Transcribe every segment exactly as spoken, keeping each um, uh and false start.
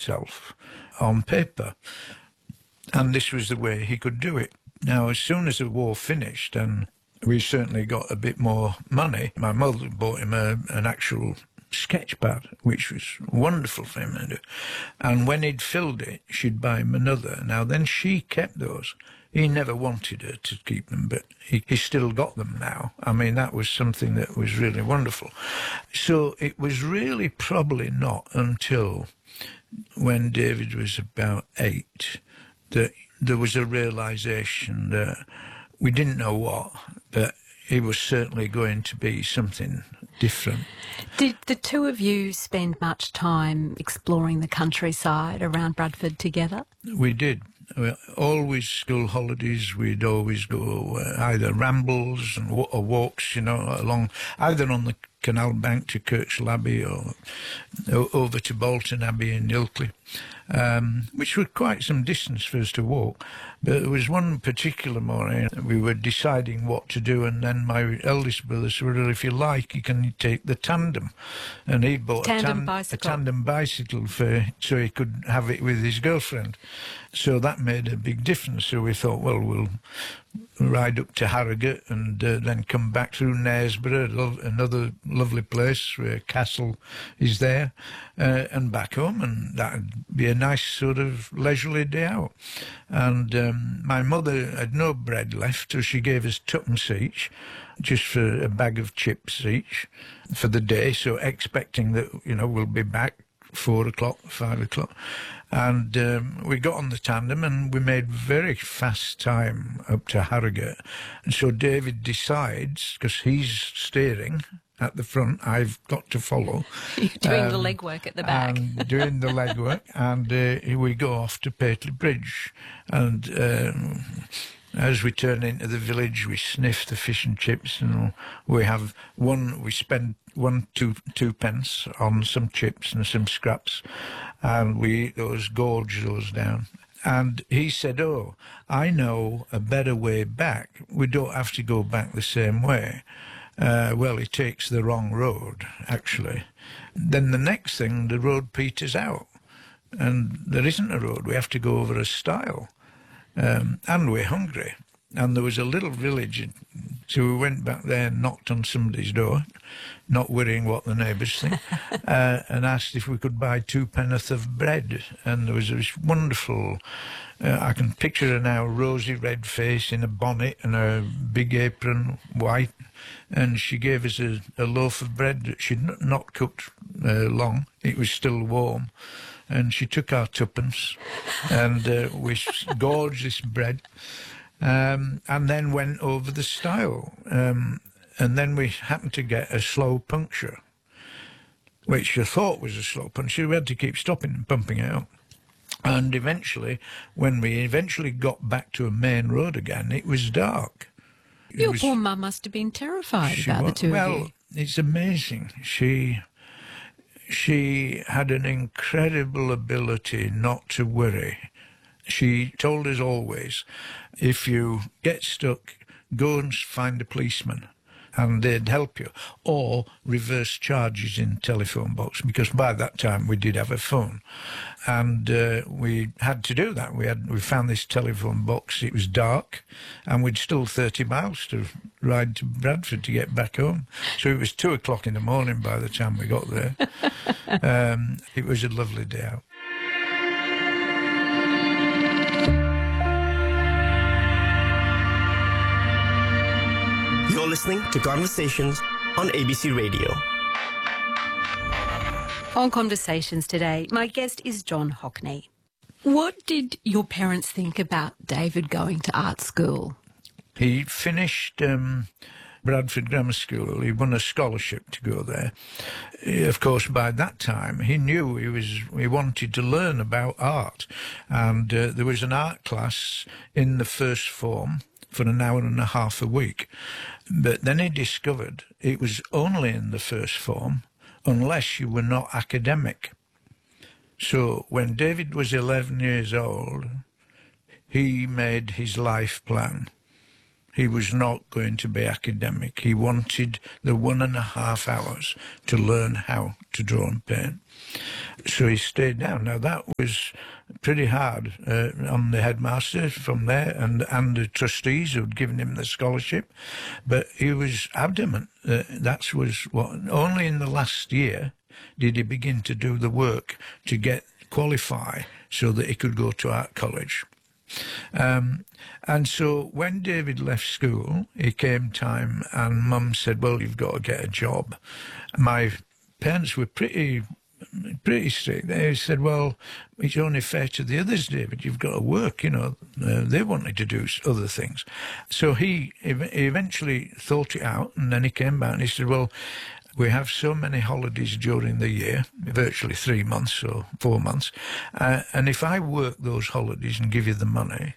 himself on paper. And this was the way he could do it. Now, as soon as the war finished, and we certainly got a bit more money, my mother bought him a, an actual sketch pad, which was wonderful for him to do. And when he'd filled it, she'd buy him another. Now, then she kept those. He never wanted her to keep them, but he, he still got them now. I mean, that was something that was really wonderful. So it was really probably not until when David was about eight that there was a realisation that we didn't know what, but he was certainly going to be something different. Did the two of you spend much time exploring the countryside around Bradford together? We did. Always school holidays, we'd always go uh, either rambles and w- or walks, you know, along either on the canal bank to Kirkshall Abbey or, or over to Bolton Abbey in Ilkley, um, which was quite some distance for us to walk. But there was one particular morning we were deciding what to do, and then my eldest brother said, well, if you like, you can take the tandem. And he bought tandem a, tan- bicycle. a tandem bicycle for so he could have it with his girlfriend. So that made a big difference. So we thought, well, we'll ride up to Harrogate and uh, then come back through Knaresborough, lo- another lovely place where Castle is there, uh, and back home. And that'd be a nice sort of leisurely day out. And um, my mother had no bread left, so she gave us twopence each, just for a bag of chips each for the day. So expecting that, you know, we'll be back four o'clock, five o'clock. And um, we got on the tandem and we made very fast time up to Harrogate. And so David decides, because he's steering at the front, I've got to follow. You're doing um, the legwork at the back. And doing the legwork. And uh, we go off to Pateley Bridge. And um, as we turn into the village, we sniff the fish and chips, and we have one, we spend one, two, two pence on some chips and some scraps, and we eat those, gorge those down. And he said, oh, I know a better way back. We don't have to go back the same way. Uh, well, he takes the wrong road, actually. Then the next thing, the road peters out, and there isn't a road. We have to go over a stile. Um, and we're hungry. And there was a little village, so we went back there and knocked on somebody's door, not worrying what the neighbours think, uh, and asked if we could buy two penn'orth of bread. And there was this wonderful, uh, I can picture her now, rosy red face in a bonnet and a big apron, white, and she gave us a, a loaf of bread that she'd not cooked uh, long. It was still warm. And she took our twopence, and uh, we gorged this bread, um, and then went over the stile. Um, and then we happened to get a slow puncture, which I thought was a slow puncture. We had to keep stopping and pumping it out. And eventually, when we eventually got back to a main road again, it was dark. It Your was, poor mum must have been terrified about was, the two well, of you. it's amazing. She... She had an incredible ability not to worry. She told us always, if you get stuck, go and find a policeman and they'd help you, or reverse charges in telephone box, because by that time we did have a phone. And uh, we had to do that. We had we found this telephone box. It was dark, and we'd still thirty miles to ride to Bradford to get back home. So it was two o'clock in the morning by the time we got there. um, it was a lovely day out. You're listening to Conversations on A B C Radio. On Conversations today, my guest is John Hockney. What did your parents think about David going to art school? He finished um, Bradford Grammar School. He won a scholarship to go there. Of course, by that time, he knew he was he wanted to learn about art. And uh, there was an art class in the first form for an hour and a half a week. But then he discovered it was only in the first form unless you were not academic. So when David was eleven years old, he made his life plan. He was not going to be academic. He wanted the one and a half hours to learn how to draw and paint. So he stayed down. Now, that was pretty hard uh, on the headmaster from there and, and the trustees who had given him the scholarship. But he was adamant that that was what... Only in the last year did he begin to do the work to get qualify so that he could go to art college. Um, and so when David left school, it came time and Mum said, well, you've got to get a job. My parents were pretty... pretty strict. They said, well, it's only fair to the others, David. You've got to work, you know. Uh, they wanted to do other things. So he, ev- he eventually thought it out, and then he came back and he said, well, we have so many holidays during the year, virtually three months or four months, uh, and if I work those holidays and give you the money,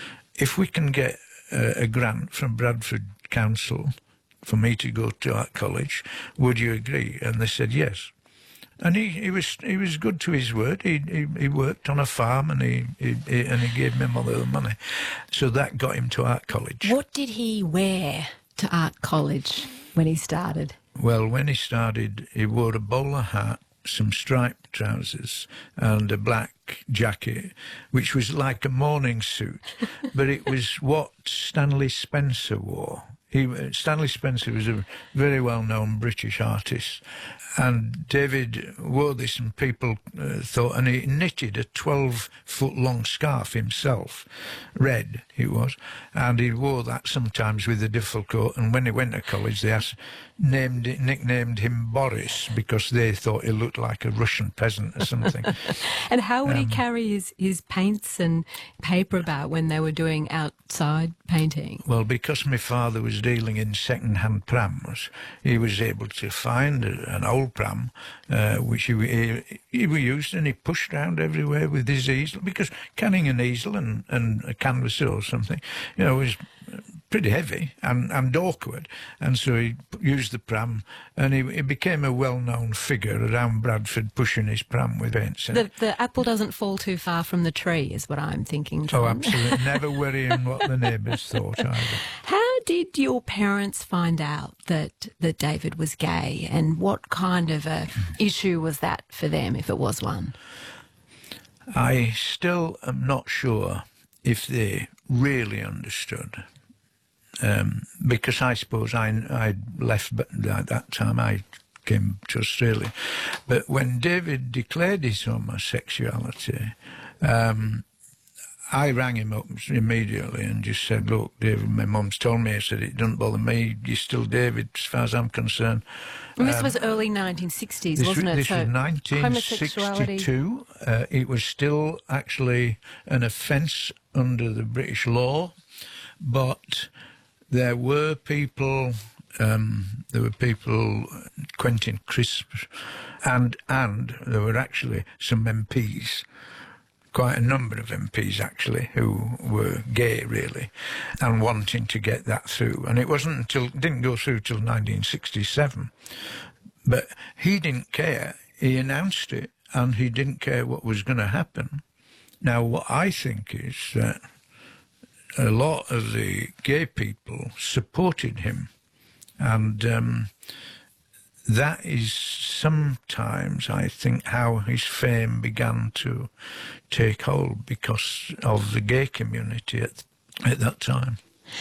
if we can get uh, a grant from Bradford Council for me to go to art college, would you agree? And they said yes. And he, he was he was good to his word. He he, he worked on a farm and he, he, he and he gave me all the money, so that got him to art college. What did he wear to art college when he started? Well, when he started, he wore a bowler hat, some striped trousers, and a black jacket, which was like a morning suit, but it was what Stanley Spencer wore. He, Stanley Spencer was a very well-known British artist, and David wore this and people uh, thought, and he knitted a twelve-foot-long scarf himself, red it was, and he wore that sometimes with a duffel coat, and when he went to college they asked, named it, nicknamed him Boris because they thought he looked like a Russian peasant or something. And how would um, he carry his, his paints and paper about when they were doing outside painting? Well, because my father was dealing in second-hand prams, he was able to find a, an old pram, uh, which he, he, he used, and he pushed around everywhere with his easel, because carrying an easel and, and a canvas or something, you know, was pretty heavy and, and awkward, and so he used the pram, and he, he became a well-known figure around Bradford pushing his pram with paints in The, it. the apple doesn't fall too far from the tree is what I'm thinking, John. Oh, absolutely. Never worrying what the neighbours thought either. How did your parents find out that, that David was gay, and what kind of a issue was that for them, if it was one? I still am not sure if they really understood. Um, because I suppose I I left at that time, I came to Australia. But when David declared his homosexuality, um, I rang him up immediately and just said, look, David, my mum's told me, I said, it doesn't bother me, you're still David as far as I'm concerned. And this um, was early nineteen sixties, this, wasn't it? This so was nineteen sixty-two. Uh, it was still actually an offence under the British law, but there were people, um, there were people, Quentin Crisp, and and there were actually some M Ps, quite a number of M Ps actually, who were gay really, and wanting to get that through. And it wasn't until, it didn't go through till nineteen sixty-seven. But he didn't care. He announced it, and he didn't care what was going to happen. Now, what I think is that a lot of the gay people supported him, and um, that is sometimes, I think, how his fame began to take hold, because of the gay community at, at that time.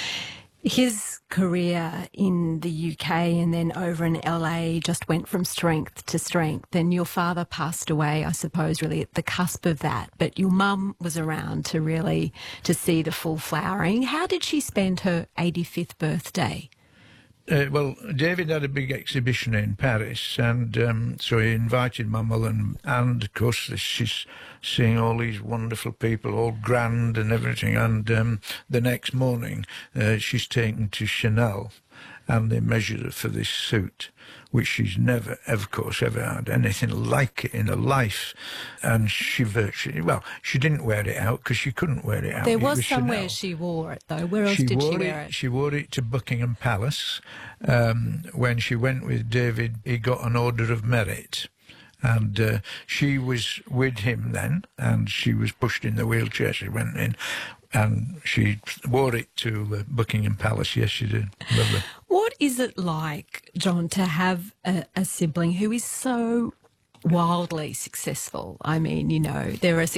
His career in the U K and then over in L A just went from strength to strength. And your father passed away, I suppose, really at the cusp of that. But your mum was around to really to see the full flowering. How did she spend her eighty-fifth birthday? Uh, well, David had a big exhibition in Paris, and um, so he invited my mother, and, and of course she's seeing all these wonderful people, all grand and everything, and um, the next morning uh, she's taken to Chanel, and they measured her for this suit, which she's never, of course, ever had anything like it in her life. And she virtually, well, she didn't wear it out because she couldn't wear it out. There It was, was somewhere Chanel. she wore it, though. Where else She did she wore wear it, it? She wore it to Buckingham Palace. Um, when she went with David, he got an Order of Merit. And uh, she was with him then, and she was pushed in the wheelchair. She went in. and she wore it to uh, Buckingham Palace. Yes, she did. Lovely. What is it like, John, to have a, a sibling who is so wildly successful? I mean, you know, there are